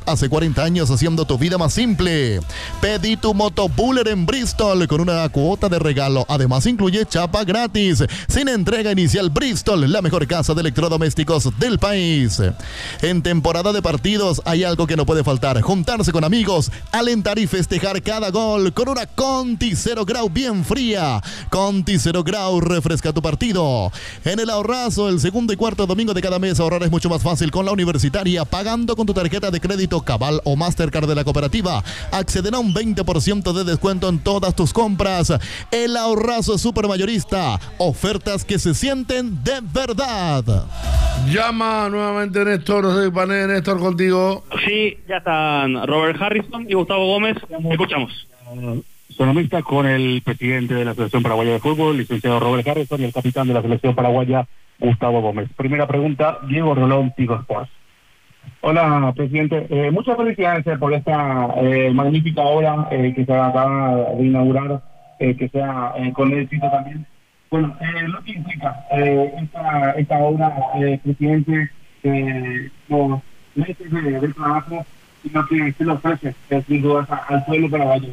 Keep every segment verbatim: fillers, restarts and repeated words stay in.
hace cuarenta años haciendo tu vida más simple. Pedí tu motobuller en Bristol con una cuota de regalo. Además incluye chapa gratis. Sin entrega inicial, Bristol, la mejor casa de electrodomésticos del país. En temporada de partidos hay algo que no puede faltar: juntarse con amigos, alentar y festejar cada gol con una Conti Zero Grau bien fría. Conti Zero Grau refresca tu partido. En el ahorrazo, el segundo y cuarto domingo de cada mes, ahorrar es mucho más fácil con la Universitaria, pagando con tu tarjeta de crédito Cabal o Mastercard de la cooperativa. Acceden a un veinte por ciento de descuento en todas tus compras. El ahorrazo supermayorista, ofertas que se sienten de verdad. Llama nuevamente Néstor, Pané, Néstor, contigo. Sí, ya están Robert Harrison y Gustavo Gómez. Escuchamos. Economista con el presidente de la Selección Paraguaya de Fútbol, licenciado Robert Harrison, y el capitán de la Selección Paraguaya, Gustavo Gómez. Primera pregunta, Diego Rolón, Tigo Sports. Hola, presidente. Eh, muchas felicidades por esta eh, magnífica obra eh, que se acaba de inaugurar, eh, que sea eh, con éxito también. Bueno, eh, lo que implica eh, esta, esta obra, eh, presidente, eh, los meses de, de trabajo y lo que se le ofrece, eh, sin duda, al pueblo paraguayo.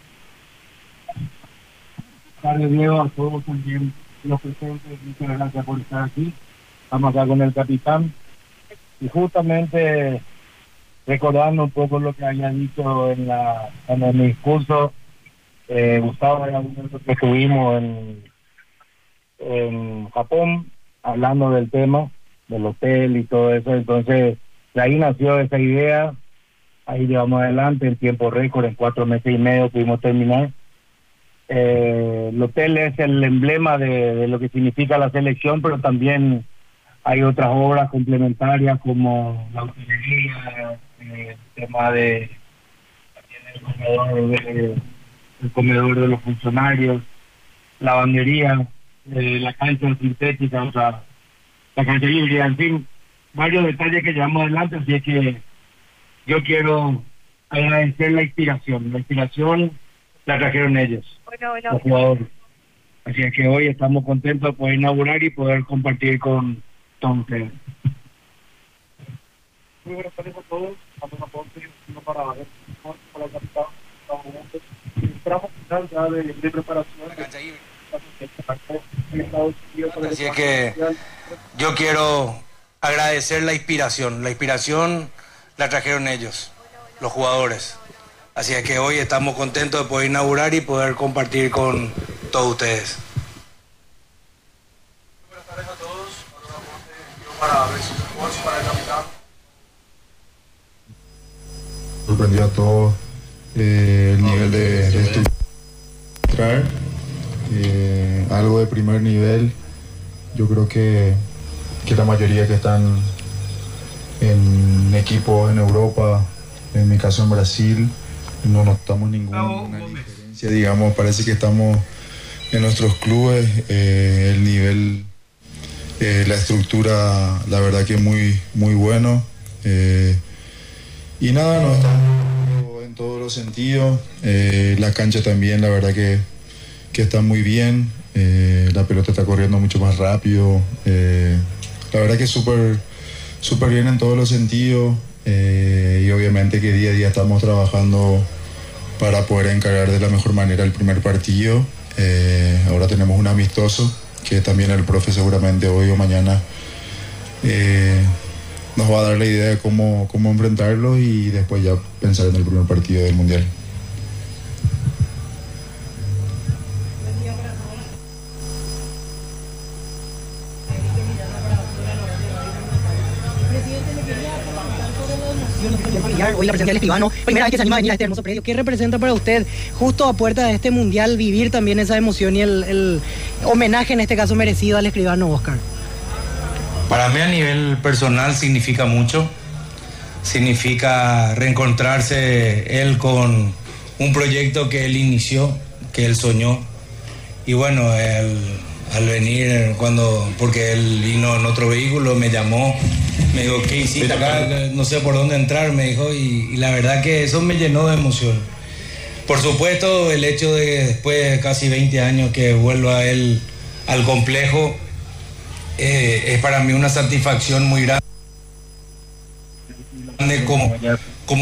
Gracias, Diego, a todos también los presentes. Muchas gracias por estar aquí. Estamos acá con el capitán y justamente recordando un poco lo que había dicho en, la, en el discurso. Eh, Gustavo, en el momento que estuvimos en, en Japón hablando del tema del hotel y todo eso, entonces de ahí nació esa idea. Ahí llevamos adelante en tiempo récord, en cuatro meses y medio pudimos terminar. Eh, el hotel es el emblema de, de lo que significa la selección, pero también hay otras obras complementarias como la hotelería, eh, el tema de también el comedor de, el comedor de los funcionarios, lavandería, eh, la cancha sintética, o sea, la cancha libre, en fin, varios detalles que llevamos adelante. Así es que yo quiero agradecer la inspiración, la inspiración la trajeron ellos, bueno, bueno, los jugadores. Así es que hoy estamos contentos de poder inaugurar y poder compartir con todos ustedes. Muy buenas tardes a todos. Estamos a Ponce, uno para ver para el capitán. Entramos final ya de, de preparación. Así es que yo quiero agradecer la inspiración. La inspiración la trajeron ellos, los jugadores. Así es que hoy estamos contentos de poder inaugurar y poder compartir con todos ustedes. Buenas tardes a todos. Para ver si se para el capitán. Sorprendió a todos eh, el nivel de, de estructurar, eh, algo de primer nivel. Yo creo que, que la mayoría que están en equipos en Europa, en mi caso en Brasil, no notamos ninguna diferencia, digamos. Parece que estamos en nuestros clubes, eh, el nivel, eh, la estructura, la verdad que muy, muy bueno. Eh, y nada, no estamos en todos los sentidos. Eh, la cancha también, la verdad que, que está muy bien. Eh, la pelota está corriendo mucho más rápido. Eh, la verdad que súper, súper bien en todos los sentidos. Eh, y obviamente que día a día estamos trabajando para poder encarar de la mejor manera el primer partido. Eh, ahora tenemos un amistoso que también el profe seguramente hoy o mañana eh, nos va a dar la idea de cómo, cómo enfrentarlo y después ya pensar en el primer partido del Mundial. Hoy la presencia del escribano, primera vez que se anima a venir a este hermoso predio. ¿Qué representa para usted, justo a puerta de este mundial, vivir también esa emoción y el, el homenaje, en este caso merecido, al escribano Oscar? Para mí a nivel personal significa mucho. Significa reencontrarse él con un proyecto que él inició, que él soñó. Y bueno, él, al venir, cuando porque él vino en otro vehículo, me llamó. Me dijo, ¿qué hiciste acá? No sé por dónde entrar, me dijo, y, y la verdad que eso me llenó de emoción. Por supuesto, el hecho de después de casi veinte años que vuelva él al complejo, eh, es para mí una satisfacción muy grande como,